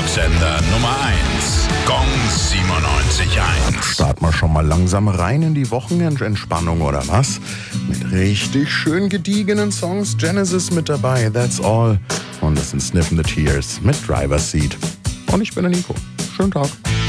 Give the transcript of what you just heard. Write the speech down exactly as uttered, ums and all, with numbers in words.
Muziksender Nummer eins. Gong siebenundneunzig Komma eins. Starten wir schon mal langsam rein in die Wochenendentspannung, oder was? Mit richtig schön gediegenen Songs. Genesis mit dabei, That's All. Und das sind Sniffin' the Tears mit Driver's Seat. Und ich bin der Nico. Schönen Tag.